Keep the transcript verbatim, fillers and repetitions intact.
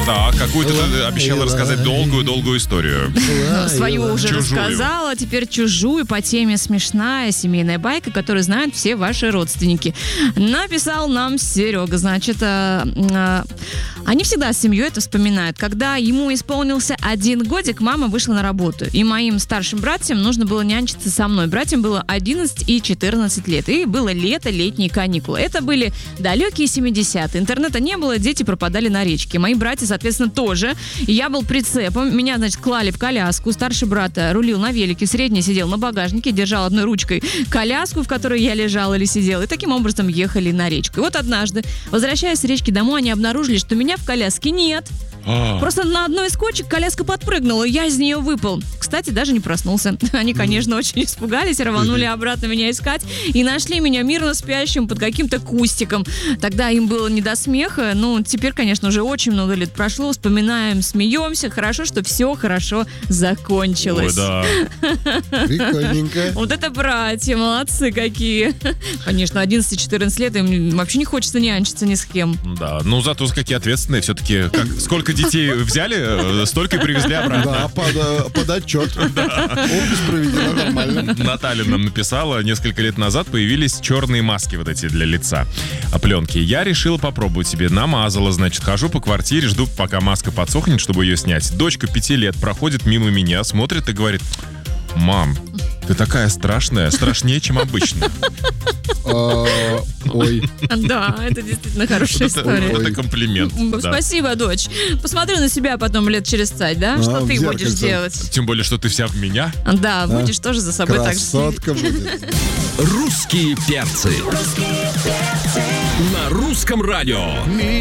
Так, какую-то ты обещала рассказать долгую-долгую историю. Свою уже Чужую. рассказала, теперь чужую по теме смешная семейная байка, которую знают все ваши родственники. Написал нам Серега, значит, э, э, они всегда с семьей это вспоминают. Когда ему исполнился один годик, мама вышла на работу, и моим старшим братьям нужно было нянчиться со мной. Братьям было одиннадцать и четырнадцать лет, и было лето, летние каникулы. Это были далекие семидесятые. Интернета не было, дети пропадали на речке. Мои братья, соответственно, тоже. И я был прицепом. Меня, значит, клали в коляску. Старший брат рулил на велике, средний сидел на багажнике, держал одной ручкой коляску, в которой я лежал или сидел. И таким образом ехали на речку. И вот однажды, возвращаясь с речки домой, они обнаружили, что меня в коляске нет. Просто на одной из кочек коляска подпрыгнула, и я из нее выпал. Кстати, даже не проснулся. Они, конечно, очень испугались, рванули обратно меня искать и нашли меня мирно спящим под каким-то кустиком. Тогда им было не до смеха. Ну, теперь, конечно, уже очень много лет прошло. Вспоминаем, смеемся. Хорошо, что все хорошо закончилось. Ой, да. Прикольненько. Вот это братья, молодцы какие. Конечно, одиннадцать-четырнадцать лет, им вообще не хочется нянчиться ни с кем. Да, ну зато какие ответственные все-таки. Как, сколько детей взяли, столько и привезли обратно. Да, под, под отчет. Опись проведена нормально. Наталья нам написала, несколько лет назад появились черные маски вот эти для лица, пленки. Я решила попробовать себе, намазала, значит, хожу по квартире, жду, пока маска подсохнет, чтобы ее снять. Дочка пяти лет проходит мимо меня, смотрит и говорит: мам, ты такая страшная, страшнее, чем обычно. Ой. Да, это действительно хорошая история. Это комплимент. Спасибо, дочь. Посмотри на себя потом лет через пять, да? Что ты будешь делать? Тем более, что ты вся в меня. Да, будешь тоже за собой так же следить. Красотка будет. Русские перцы. На русском радио.